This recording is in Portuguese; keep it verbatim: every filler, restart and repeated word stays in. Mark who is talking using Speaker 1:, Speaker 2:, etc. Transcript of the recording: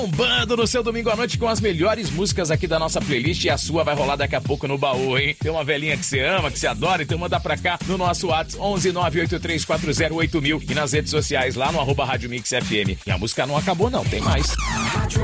Speaker 1: Bombando no seu domingo à noite com as melhores músicas aqui da nossa playlist, e a sua vai rolar daqui a pouco no baú, hein? Tem uma velhinha que você ama, que você adora, então manda pra cá no nosso WhatsApp onze nove oito três quatro zero oito mil e nas redes sociais lá no arroba Rádio Mix F M. E a música não acabou não, tem mais.